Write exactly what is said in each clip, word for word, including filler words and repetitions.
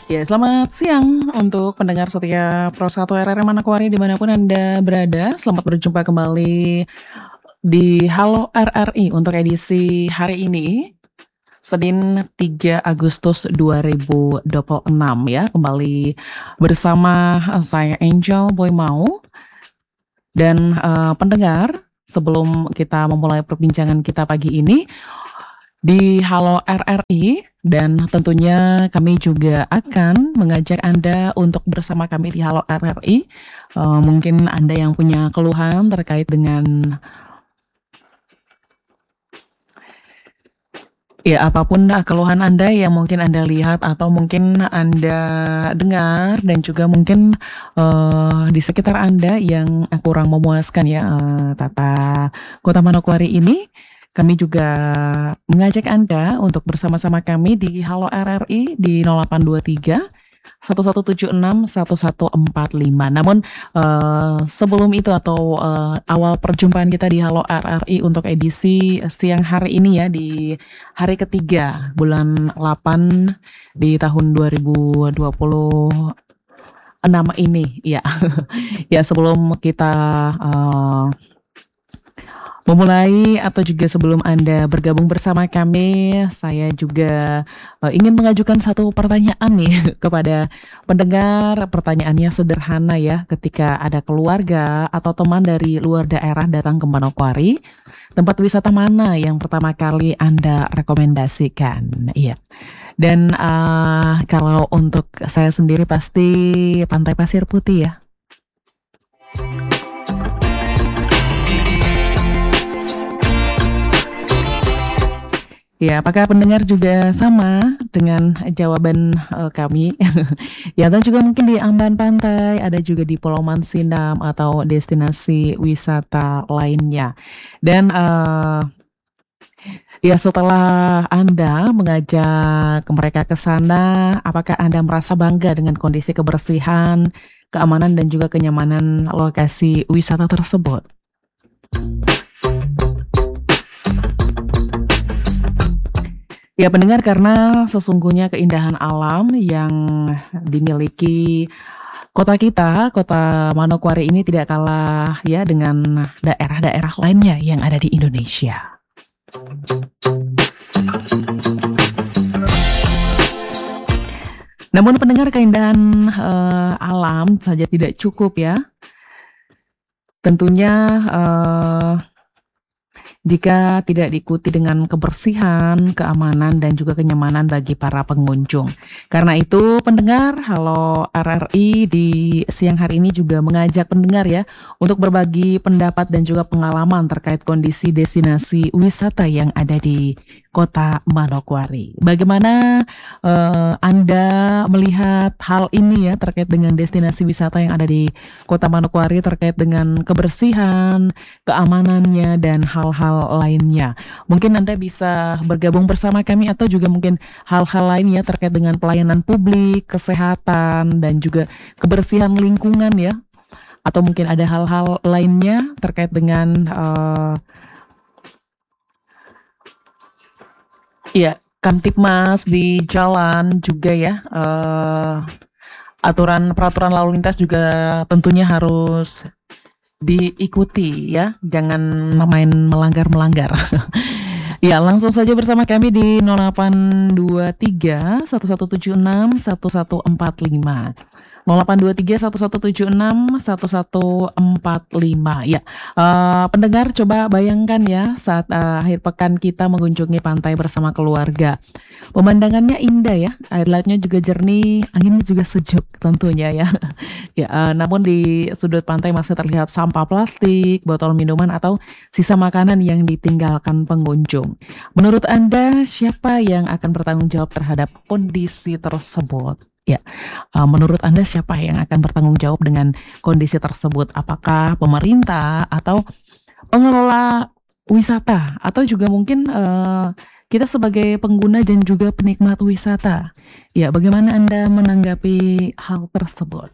Ya, selamat siang untuk pendengar setia Pro satu R R M Manokwari dimanapun Anda berada. Selamat berjumpa kembali di Halo R R I untuk edisi hari ini, Senin tiga Agustus dua ribu dua puluh enam ya. Kembali bersama saya Angel Boy Mau dan eh, pendengar, sebelum kita memulai perbincangan kita pagi ini di Halo R R I, dan tentunya kami juga akan mengajak Anda untuk bersama kami di Halo R R I. Eh, mungkin Anda yang punya keluhan terkait dengan ya apapun eh, keluhan Anda yang mungkin Anda lihat atau mungkin Anda dengar, dan juga mungkin eh, di sekitar Anda yang eh, kurang memuaskan ya eh, tata Kota Manokwari ini. Kami juga mengajak Anda untuk bersama-sama kami di Halo R R I di nol delapan dua tiga satu satu tujuh enam satu satu empat lima. Namun eh, sebelum itu atau eh, awal perjumpaan kita di Halo R R I untuk edisi siang hari ini ya, di hari ketiga bulan delapan di tahun dua ribu dua puluh enam ini ya. Ya, sebelum kita eh, memulai atau juga sebelum Anda bergabung bersama kami, saya juga eh, ingin mengajukan satu pertanyaan nih kepada pendengar. Pertanyaannya sederhana ya, ketika ada keluarga atau teman dari luar daerah datang ke Manokwari, tempat wisata mana yang pertama kali Anda rekomendasikan? Iya. Dan eh, kalau untuk saya sendiri pasti Pantai Pasir Putih ya. Ya, apakah pendengar juga sama dengan jawaban eh, kami? Ya, dan juga mungkin di Amban Pantai, ada juga di Pulau Mansinam atau destinasi wisata lainnya. Dan eh, ya, setelah Anda mengajak mereka ke sana, apakah Anda merasa bangga dengan kondisi kebersihan, keamanan, dan juga kenyamanan lokasi wisata tersebut? Ya pendengar, karena sesungguhnya keindahan alam yang dimiliki kota kita, kota Manokwari ini tidak kalah ya dengan daerah-daerah lainnya yang ada di Indonesia. Namun pendengar, keindahan eh, alam saja tidak cukup ya. Tentunya eh, jika tidak diikuti dengan kebersihan, keamanan, dan juga kenyamanan bagi para pengunjung. Karena itu, pendengar Halo R R I di siang hari ini juga mengajak pendengar ya untuk berbagi pendapat dan juga pengalaman terkait kondisi destinasi wisata yang ada di Kota Manokwari. Bagaimana eh, Anda melihat hal ini ya, terkait dengan destinasi wisata yang ada di Kota Manokwari, terkait dengan kebersihan, keamanannya, dan hal-hal lainnya. Mungkin Anda bisa bergabung bersama kami, atau juga mungkin hal-hal lainnya terkait dengan pelayanan publik, kesehatan, dan juga kebersihan lingkungan ya. Atau mungkin ada hal-hal lainnya terkait dengan uh, ya Kamtipmas di jalan juga ya. Uh, aturan peraturan lalu lintas juga tentunya harus diikuti ya, jangan main melanggar-melanggar. Ya, langsung saja bersama kami di nol delapan dua tiga satu satu tujuh enam satu satu empat lima. nol delapan dua tiga satu satu tujuh enam satu satu empat lima. Ya, uh, pendengar coba bayangkan ya saat uh, akhir pekan kita mengunjungi pantai bersama keluarga. Pemandangannya indah ya, air lautnya juga jernih, anginnya juga sejuk tentunya ya. Ya, uh, namun di sudut pantai masih terlihat sampah plastik, botol minuman, atau sisa makanan yang ditinggalkan pengunjung. Menurut Anda, siapa yang akan bertanggung jawab terhadap kondisi tersebut? Ya, uh, menurut Anda siapa yang akan bertanggung jawab dengan kondisi tersebut? Apakah pemerintah atau pengelola wisata, atau juga mungkin uh, kita sebagai pengguna dan juga penikmat wisata? Ya, bagaimana Anda menanggapi hal tersebut?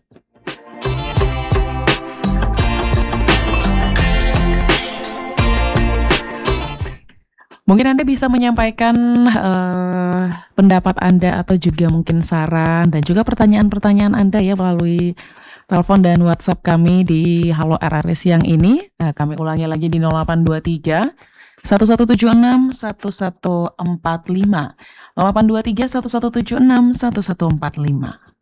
Mungkin Anda bisa menyampaikan, eee, pendapat Anda atau juga mungkin saran dan juga pertanyaan-pertanyaan Anda ya melalui telepon dan WhatsApp kami di Halo R R I siang ini. Nah, kami ulangi lagi di nol delapan dua tiga, satu satu tujuh enam, satu satu empat lima, nol delapan dua tiga, satu satu tujuh enam, satu satu empat lima.